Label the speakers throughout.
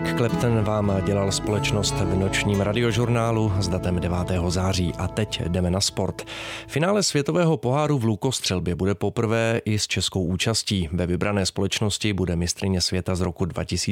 Speaker 1: Eric Clapton vám dělal společnost v nočním radiožurnálu s datem 9. září a teď jdeme na sport. Finále světového poháru v lukostřelbě bude poprvé i s českou účastí. Ve vybrané společnosti bude mistryně světa z roku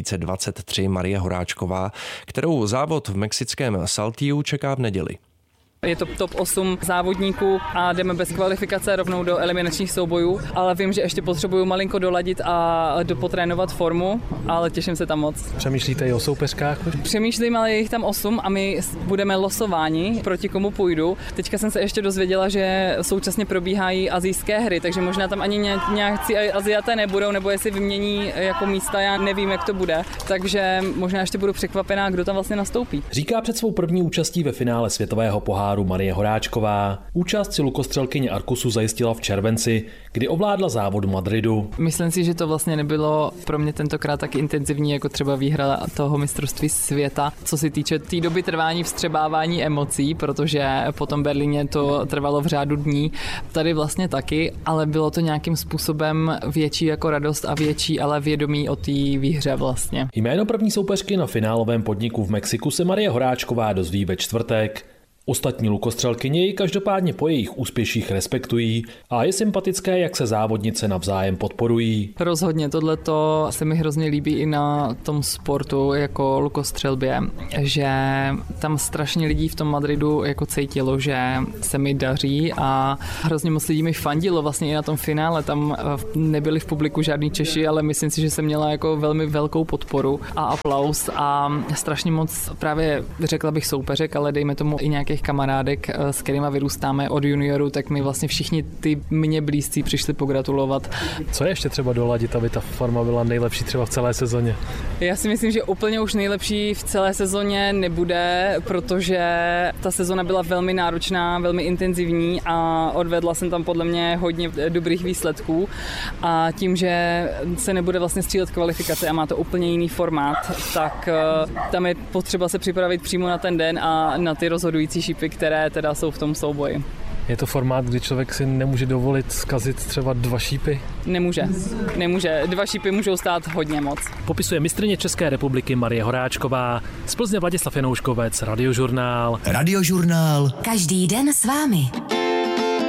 Speaker 1: 2023 Marie Horáčková, kterou závod v mexickém Saltillu čeká v neděli.
Speaker 2: Je to top 8 závodníků a jdeme bez kvalifikace rovnou do eliminačních soubojů, ale vím, že ještě potřebuju malinko doladit a dopotrénovat formu, ale těším se tam moc.
Speaker 3: Přemýšlíte i o soupeřkách?
Speaker 2: Přemýšlím, ale je jich tam 8 a my budeme losováni, proti komu půjdu. Teďka jsem se ještě dozvěděla, že současně probíhají asijské hry, takže možná tam ani nějaký Aziaté nebudou, nebo jestli vymění jako místa, já nevím, jak to bude. Takže možná ještě budu překvapená, kdo tam vlastně nastoupí.
Speaker 3: Říká před svou první účastí ve finále světového poháru Marie Horáčková. Účast si lukostřelkyně Arkusu zajistila v červenci, kdy ovládla závod v Madridu.
Speaker 2: Myslím si, že to vlastně nebylo pro mě tentokrát tak intenzivní, jako třeba výhra toho mistrovství světa, co se týče té doby trvání vstřebávání emocí, protože po tom Berlíně to trvalo v řádu dní. Tady vlastně taky, ale bylo to nějakým způsobem větší jako radost a větší, ale vědomí o té výhře vlastně.
Speaker 3: Jméno první soupeřky na finálovém podniku v Mexiku se Marie Horáčková dozví ve čtvrtek. Ostatní lukostřelkyně ji každopádně po jejich úspěších respektují a je sympatické, jak se závodnice navzájem podporují.
Speaker 2: Rozhodně, tohleto se mi hrozně líbí i na tom sportu jako lukostřelbě, že tam strašně lidí v tom Madridu jako cítilo, že se mi daří a hrozně moc lidí mi fandilo vlastně i na tom finále. Tam nebyli v publiku žádný Češi, ale myslím si, že jsem měla jako velmi velkou podporu a aplaus a strašně moc právě řekla bych soupeřek, ale dejme tomu i nějakých kamarádek, s kterýma vyrůstáme od junioru, tak mi vlastně všichni ty mě blízcí přišli pogratulovat.
Speaker 3: Co je ještě třeba doladit, aby ta forma byla nejlepší třeba v celé sezóně?
Speaker 2: Já si myslím, že úplně už nejlepší v celé sezóně nebude, protože ta sezóna byla velmi náročná, velmi intenzivní a odvedla jsem tam podle mě hodně dobrých výsledků a tím, že se nebude vlastně střílet kvalifikace a má to úplně jiný formát, tak tam je potřeba se připravit přímo na ten den a na ty rozhodující šípy, které teda jsou v tom souboji.
Speaker 3: Je to formát, kdy člověk si nemůže dovolit zkazit třeba 2 šípy?
Speaker 2: Nemůže. 2 šípy můžou stát hodně moc.
Speaker 3: Popisuje mistryně České republiky Marie Horáčková. Z Plzně Vladislav Janouškovec, Radiožurnál.
Speaker 4: Radiožurnál. Každý den s vámi.